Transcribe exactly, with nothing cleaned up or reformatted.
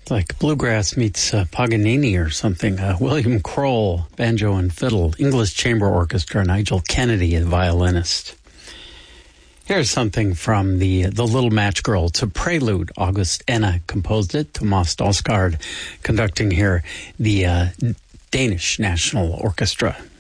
It's like bluegrass meets uh, Paganini or something. Uh, William Kroll, banjo and fiddle. English Chamber Orchestra, Nigel Kennedy, the violinist. Here's something from the the Little Match Girl. It's a prelude. August Enna composed it. Thomas Dalsgaard conducting here the uh, Danish National Orchestra.